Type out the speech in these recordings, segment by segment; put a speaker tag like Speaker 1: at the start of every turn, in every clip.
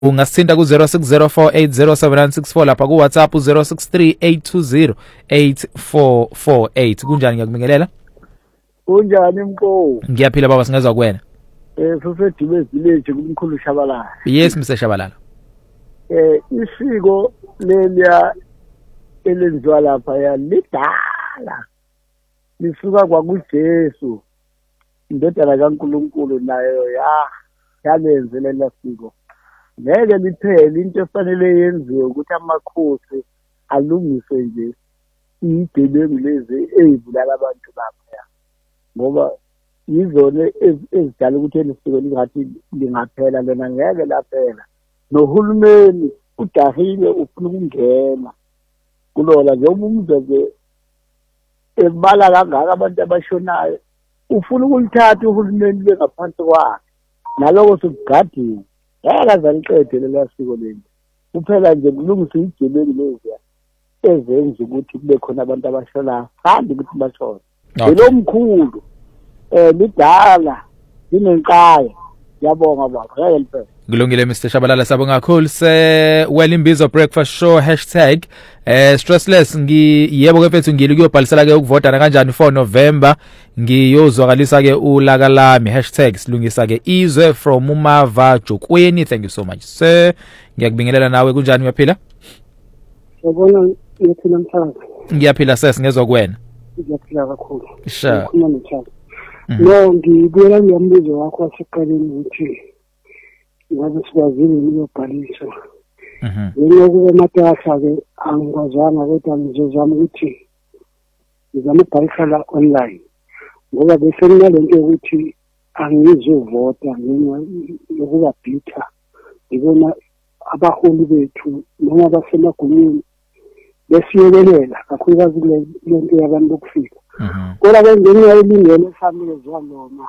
Speaker 1: ungasithinta ku 0604807964 lapha ku WhatsApp 0638208448. Kunjani ngiyakubingelela?
Speaker 2: Kunjani mko?
Speaker 1: Ngiyaphila baba, singezwa kuwena.
Speaker 2: Sosedibe village kumkhulu Shabalala.
Speaker 1: Yes Mr. Shabalala.
Speaker 2: Isiko lelia elenziwa lapha ya lidala. Lisuka kwakuJesu. Indodana kaNkulunkulu nayo yalenzele lasiko. Ngeke liphele into efanele yenziwe ukuthi amakhosi alungiswe nje izigebengu lezi ezibulala abantu lapha. Ngoba yizona ezidala ukuthi elisiko lingathi lingaphela, lona ngeke laphela. Nohulumeni udahile ufuna ukungena kulola njengoba umzeke ebala kangaka abantu abashonayo, ufuna ukulithatha uhulumeni bengaphansi kwakhe, naloko sokugadiwe. Yakazaliqede lelasiko leli kuphela nje kulungisa izigebengu lezi ezenza ukuthi kube khona abantu abashonayo handi ukuthi bashona. Lo mkhulu lidala linenkaya. Yabonga baba, ngeke liphele.
Speaker 1: Kulungile Mr. Shabalala, sabonga kakhulu. Welimbizo breakfast show #stressless. Yebo kefethu ngili kuyobhalisela ke ukuvota kanjani 4 November. Ngiyozwakalisa ke ulaka lami #silungisa ke izwe from Umava Jokweni. Thank you so much sir. Ngiyakubingelela nawe, kunjani uyaphila?
Speaker 2: Yabona ngiyaphila mthanda.
Speaker 1: Ngiyaphila sir, singezwa kuwena.
Speaker 2: Ngiyaphila kakhulu.
Speaker 1: Sure.
Speaker 2: No, ngibuyela ngiyambuzo wakho wasekuqaleni ukuthi ngabe sikwazile ukubhalisa. Ngokuba matasha ke angikwazanga kodwa ngizozama ukuthi ngizama ukubhalisa la online. Ngoba bese nginalento ukuthi angizovota ngenxa yokuba bitter. Ngibona abaholi bethu noma abasemagunyeni besiyekelela kakhulukazi lento yabantu bokufika. Kodwa ke ngenxa yelingelo esamezwa lona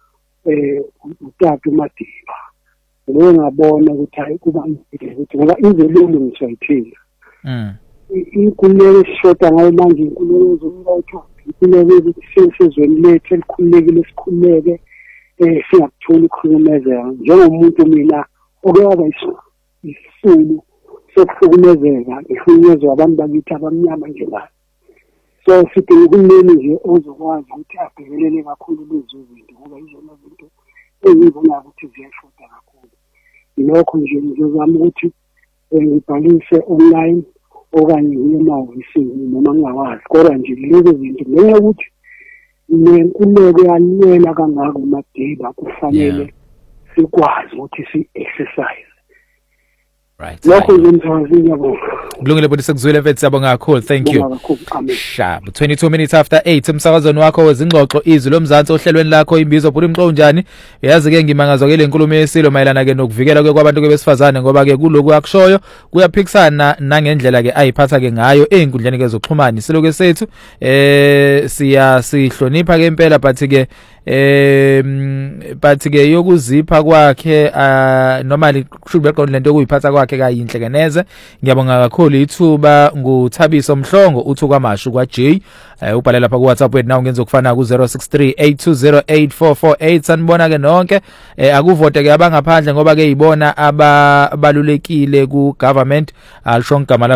Speaker 2: uTata uMadiba ngiyabona ukuthi hayi kuba ukuthi ngoba izelulu ngisayithina. Inkululeko esishoda ngayo manje, inkululeko zomnotho, inkululeko esisezweni lethu elikhululekile, sikhululeke singakutholi ukuhlukumezeka. Njengomuntu mina okwaba isisulu sokuhlukumezeka, ihlukumezwa abantu bakithi abamnyama nje la. So sidinga uhulumeni nje ozokwazi ukuthi abhekelele kakhulu lezo zinto, ngoba izona zinto engibona ukuthi ziyashoda kakhulu. Lokho nje ngizozama ukuthi ngibhalise online okanye ngiye emahhovisini noma ngingakwazi, kodwa nje lezo zinto ngenxa ukuthi nenkululeko yalela kangaka uMadiba kufanele sikwazi ukuthi si-exercise.
Speaker 1: Right.
Speaker 2: Lokho ngimthazile yabo.
Speaker 1: Kulungile futhi sekuzwile mfethu, siyabonga kakhulu. Thank you. Shaba 22 minutes after 8 emsakazweni wakho wezingxoxo izwi lomzansi ohlelweni lakho imbizo phula imqo njani. Yazi ke ngimangazwa ke lenkulumo yesilo mayelana ke nokuvikela kwabantu besifazane, ngoba ke kuloku akushoyo kuyaphikisana nangendlela ke ayiphatha ke ngayo einkundleni ke zokuxhumana. Siloke sethu sihlonipha ke impela but ke yokuzipha kwakhe normally should be khona lento okuyiphatha kwakhe kayinhle ke neze. Ngiyabonga kakhulu ithuba nguThabiso Mhlongo uthu kwamashu kwa J. Ubhala lapha ku WhatsApp wethu nawe ngenza ukufana ku 0638208448. Sanibona ke nonke akuvote ke abangaphandle ngoba ke yibona ababalulekile ku government alishonke igama